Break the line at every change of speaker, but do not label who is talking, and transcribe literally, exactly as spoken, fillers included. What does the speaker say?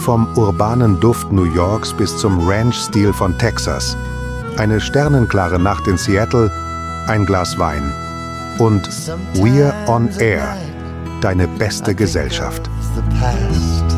vom urbanen Duft New Yorks bis zum Ranch-Stil von Texas. Eine sternenklare Nacht in Seattle, ein Glas Wein. Und We're on Air, deine beste Gesellschaft.
The past.